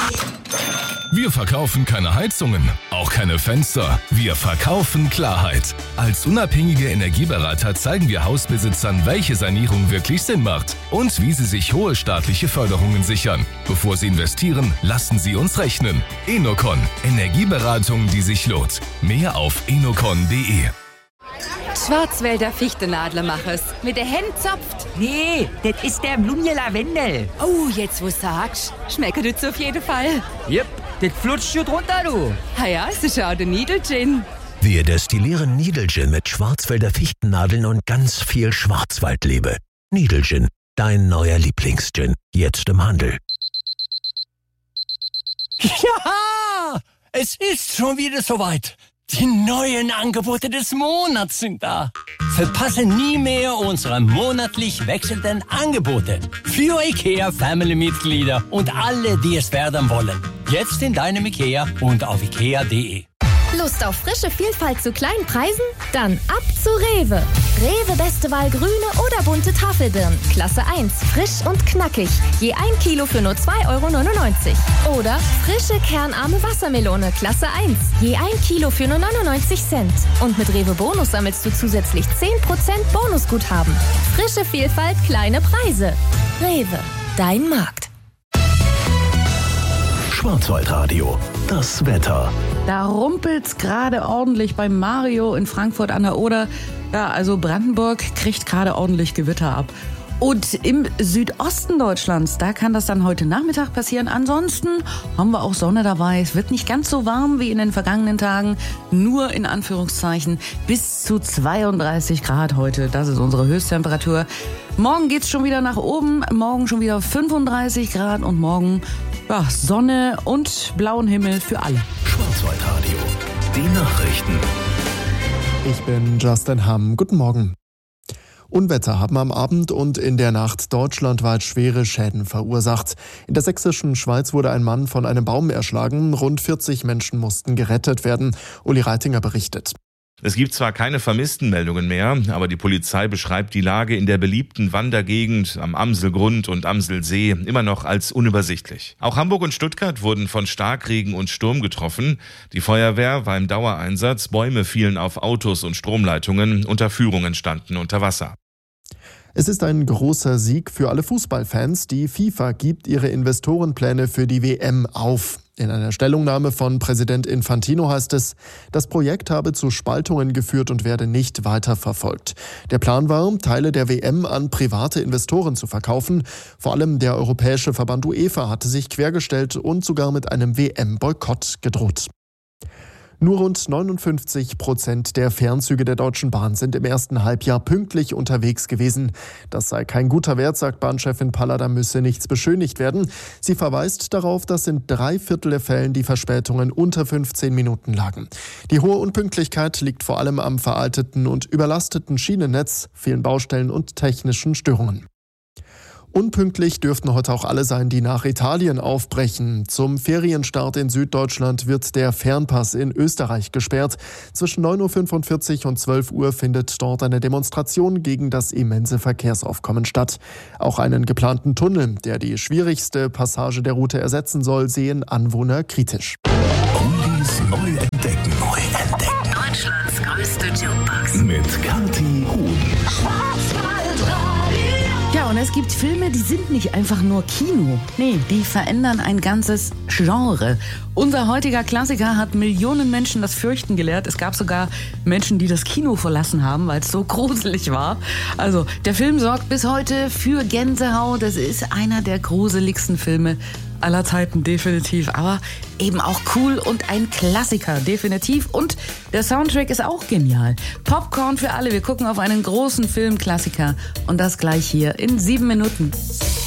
Wir verkaufen keine Heizungen, auch keine Fenster. Wir verkaufen Klarheit. Als unabhängige Energieberater zeigen wir Hausbesitzern, welche Sanierung wirklich Sinn macht und wie sie sich hohe staatliche Förderungen sichern. Bevor sie investieren, lassen sie uns rechnen. Enocon. Energieberatung, die sich lohnt. Mehr auf enocon.de. Schwarzwälder Fichtenadlermachers. Mit der Hand zopft. Nee, das ist der Blumje Lavendel. Oh, jetzt wo sagst, schmeckt das auf jeden Fall. Jep, das flutscht schon drunter, du. Ja, es ist auch der Niedelgin. Wir destillieren Niedelgin mit Schwarzwälder Fichtennadeln und ganz viel Schwarzwaldliebe. Niedelgin, dein neuer Lieblingsgin. Jetzt im Handel. Ja, es ist schon wieder soweit. Die neuen Angebote des Monats sind da. Verpasse nie mehr unsere monatlich wechselnden Angebote. Für IKEA-Family-Mitglieder und alle, die es werden wollen. Jetzt in deinem IKEA und auf ikea.de. Lust auf frische Vielfalt zu kleinen Preisen? Dann ab zu Rewe. Rewe beste Wahl grüne oder bunte Tafelbirnen. Klasse 1, frisch und knackig. Je 1 Kilo für nur 2,99 €. Oder frische kernarme Wassermelone. Klasse 1. Je 1 Kilo für nur 99 Cent. Und mit Rewe Bonus sammelst du zusätzlich 10% Bonusguthaben. Frische Vielfalt, kleine Preise. Rewe, dein Markt. Schwarzwaldradio, das Wetter. Da rumpelt's gerade ordentlich bei Mario in Frankfurt an der Oder. Ja, also Brandenburg kriegt gerade ordentlich Gewitter ab. Und im Südosten Deutschlands, da kann das dann heute Nachmittag passieren. Ansonsten haben wir auch Sonne dabei. Es wird nicht ganz so warm wie in den vergangenen Tagen. Nur in Anführungszeichen bis zu 32 Grad heute. Das ist unsere Höchsttemperatur. Morgen geht's schon wieder nach oben. Morgen schon wieder 35 Grad und morgen Sonne und blauen Himmel für alle. Schwarzwaldradio, die Nachrichten. Ich bin Justin Hamm. Guten Morgen. Unwetter haben am Abend und in der Nacht deutschlandweit schwere Schäden verursacht. In der sächsischen Schweiz wurde ein Mann von einem Baum erschlagen. Rund 40 Menschen mussten gerettet werden. Uli Reitinger berichtet. Es gibt zwar keine Vermisstenmeldungen mehr, aber die Polizei beschreibt die Lage in der beliebten Wandergegend am Amselgrund und Amselsee immer noch als unübersichtlich. Auch Hamburg und Stuttgart wurden von Starkregen und Sturm getroffen. Die Feuerwehr war im Dauereinsatz, Bäume fielen auf Autos und Stromleitungen, Unterführungen standen unter Wasser. Es ist ein großer Sieg für alle Fußballfans. Die FIFA gibt ihre Investorenpläne für die WM auf. In einer Stellungnahme von Präsident Infantino heißt es, das Projekt habe zu Spaltungen geführt und werde nicht weiterverfolgt. Der Plan war, Teile der WM an private Investoren zu verkaufen. Vor allem der europäische Verband UEFA hatte sich quergestellt und sogar mit einem WM-Boykott gedroht. Nur rund 59% der Fernzüge der Deutschen Bahn sind im ersten Halbjahr pünktlich unterwegs gewesen. Das sei kein guter Wert, sagt Bahnchefin Palla, da müsse nichts beschönigt werden. Sie verweist darauf, dass in 3/4 der Fällen die Verspätungen unter 15 Minuten lagen. Die hohe Unpünktlichkeit liegt vor allem am veralteten und überlasteten Schienennetz, vielen Baustellen und technischen Störungen. Unpünktlich dürften heute auch alle sein, die nach Italien aufbrechen. Zum Ferienstart in Süddeutschland wird der Fernpass in Österreich gesperrt. Zwischen 9:45 und 12 Uhr findet dort eine Demonstration gegen das immense Verkehrsaufkommen statt. Auch einen geplanten Tunnel, der die schwierigste Passage der Route ersetzen soll, sehen Anwohner kritisch. Oldies neu entdecken. Deutschlands größte Jukebox. Mit Kathi Huhn. Ja, und es gibt Filme, die sind nicht einfach nur Kino. Nee, die verändern ein ganzes Genre. Unser heutiger Klassiker hat Millionen Menschen das Fürchten gelehrt. Es gab sogar Menschen, die das Kino verlassen haben, weil es so gruselig war. Also, der Film sorgt bis heute für Gänsehaut. Es ist einer der gruseligsten Filme aller Zeiten, definitiv. Aber eben auch cool und ein Klassiker, definitiv. Und der Soundtrack ist auch genial. Popcorn für alle. Wir gucken auf einen großen Filmklassiker. Und das gleich hier in 7 Minuten.